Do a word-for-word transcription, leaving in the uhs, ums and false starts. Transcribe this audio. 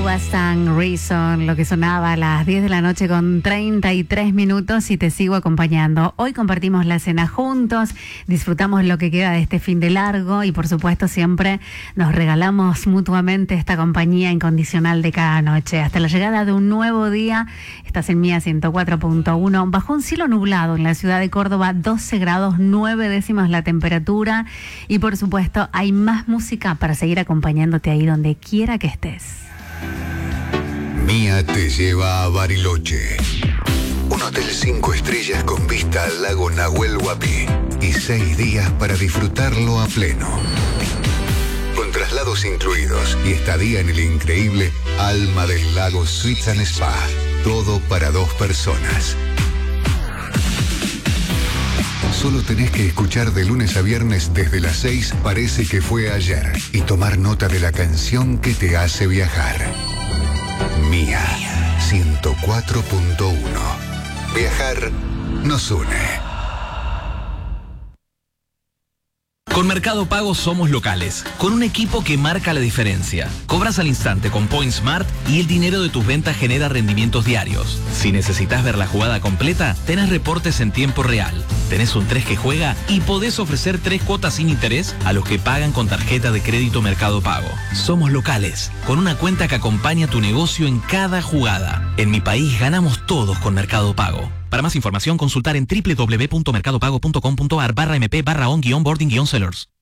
Ubasang Reason, lo que sonaba a las diez de la noche con treinta y tres minutos y te sigo acompañando. Hoy compartimos la cena juntos, disfrutamos lo que queda de este fin de largo y por supuesto siempre nos regalamos mutuamente esta compañía incondicional de cada noche. Hasta la llegada de un nuevo día, estás en Mía ciento cuatro punto uno, bajo un cielo nublado en la ciudad de Córdoba, doce grados, nueve décimas la temperatura y por supuesto hay más música para seguir acompañándote ahí donde quiera que estés. Mía te lleva a Bariloche, un hotel cinco estrellas con vista al lago Nahuel Huapi y seis días para disfrutarlo a pleno. Con traslados incluidos y estadía en el increíble Alma del Lago Suites and Spa, todo para dos personas. Solo tenés que escuchar de lunes a viernes desde las seis Parece que fue ayer y tomar nota de la canción que te hace viajar. Mía ciento cuatro punto uno. Viajar nos une. Con Mercado Pago somos locales, con un equipo que marca la diferencia. Cobras al instante con PointSmart y el dinero de tus ventas genera rendimientos diarios. Si necesitas ver la jugada completa, tenés reportes en tiempo real. Tenés un tres que juega y podés ofrecer tres cuotas sin interés a los que pagan con tarjeta de crédito Mercado Pago. Somos locales, con una cuenta que acompaña tu negocio en cada jugada. En mi país ganamos todos con Mercado Pago. Para más información, consultar en doble u doble u doble u punto mercadopago punto com punto a r barra mp barra on guión boarding guión sellers.